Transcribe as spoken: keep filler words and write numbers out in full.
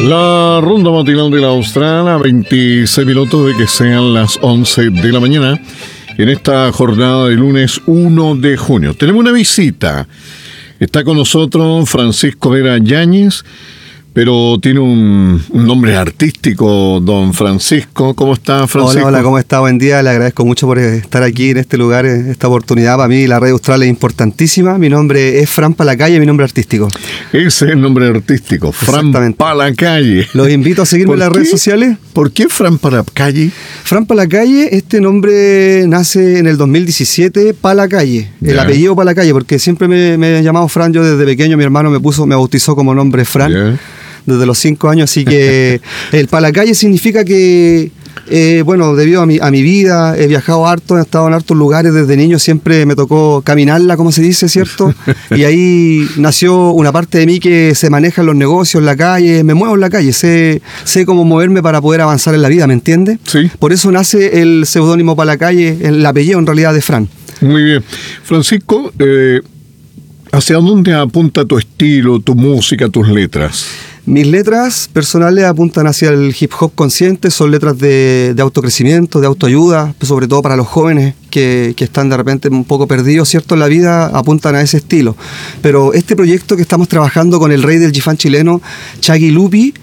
La ronda matinal de la Austral a veintiséis minutos de que sean las once de la mañana en esta jornada de lunes uno de junio. Tenemos una visita. Está con nosotros Francisco Vera Yáñez, pero tiene un, un nombre artístico, don Francisco. ¿Cómo está, Francisco? Hola, hola, ¿cómo está? Buen día, le agradezco mucho por estar aquí en este lugar, esta oportunidad. Para mí la Radio Austral es importantísima. Mi nombre es Fran Palacalle, mi nombre artístico. Ese es el nombre artístico, Fran Palacalle. Los invito a seguirme en las qué? redes sociales. ¿Por qué Fran Palacalle? Fran Palacalle, este nombre nace en el dos mil diecisiete, Palacalle, el Ya. apellido Palacalle, porque siempre me, me he llamado Fran. Yo desde pequeño, mi hermano me puso, me bautizó como nombre Fran. Ya. Desde los cinco años, así que el Palacalle significa que, eh, bueno, debido a mi, a mi vida, he viajado harto, he estado en hartos lugares desde niño, siempre me tocó caminarla, como se dice, ¿cierto? Y ahí nació una parte de mí que se maneja en los negocios, en la calle, me muevo en la calle, sé, sé cómo moverme para poder avanzar en la vida, ¿me entiendes? Sí. Por eso nace el seudónimo Palacalle, el apellido en realidad de Fran. Muy bien. Francisco, eh, ¿hacia dónde apunta tu estilo, tu música, tus letras? Mis letras personales apuntan hacia el hip hop consciente, son letras de, de autocrecimiento, de autoayuda, sobre todo para los jóvenes que, que están de repente un poco perdidos, ¿cierto? En la vida, apuntan a ese estilo. Pero este proyecto que estamos trabajando con el rey del G-Funk chileno, Chagui Lupi,